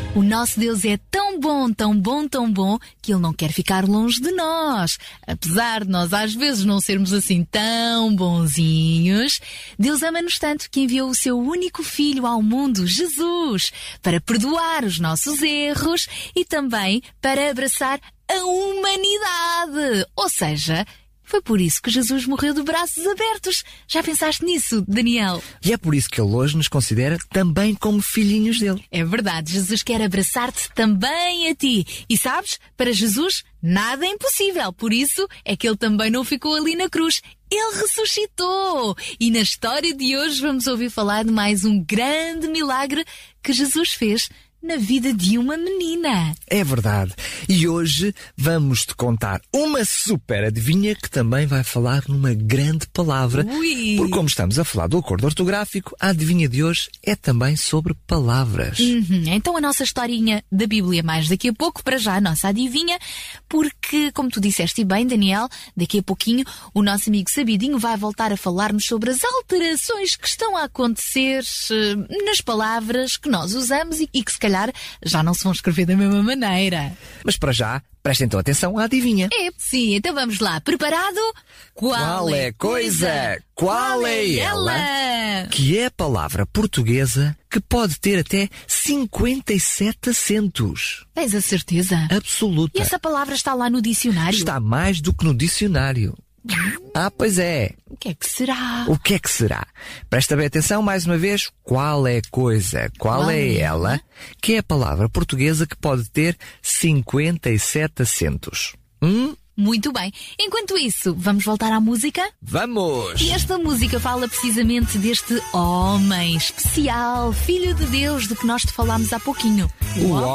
O nosso Deus é tão bom, tão bom, tão bom, que Ele não quer ficar longe de nós. Apesar de nós às vezes não sermos assim tão bonzinhos, Deus ama-nos tanto que enviou o seu único Filho ao mundo, Jesus, para perdoar os nossos erros e também para abraçar a humanidade. Ou seja, foi por isso que Jesus morreu de braços abertos. Já pensaste nisso, Daniel? E é por isso que Ele hoje nos considera também como filhinhos dele. É verdade, Jesus quer abraçar-te também a ti. E sabes, para Jesus nada é impossível. Por isso é que Ele também não ficou ali na cruz. Ele ressuscitou. E na história de hoje vamos ouvir falar de mais um grande milagre que Jesus fez na vida de uma menina. É verdade. E hoje vamos-te contar uma super adivinha que também vai falar numa grande palavra. Ui. Porque como estamos a falar do acordo ortográfico, a adivinha de hoje é também sobre palavras. Então a nossa historinha da Bíblia mais daqui a pouco, para já a nossa adivinha, porque, como tu disseste bem, Daniel, daqui a pouquinho o nosso amigo Sabidinho vai voltar a falar-nos sobre as alterações que estão a acontecer nas palavras que nós usamos e que se calhar já não se vão escrever da mesma maneira. Mas para já, prestem então atenção à adivinha. Sim, então vamos lá. Preparado? Qual é a coisa? Qual é ela? Que é a palavra portuguesa que pode ter até 57 acentos. Tens a certeza? Absoluta. E essa palavra está lá no dicionário? Está mais do que no dicionário. Pois é. O que é que será? O que é que será? Presta bem atenção mais uma vez. Qual é a coisa? Qual é ela? Que é a palavra portuguesa que pode ter 57 acentos. Muito bem. Enquanto isso, vamos voltar à música? Vamos! E esta música fala precisamente deste homem especial, Filho de Deus, do que nós te falámos há pouquinho. O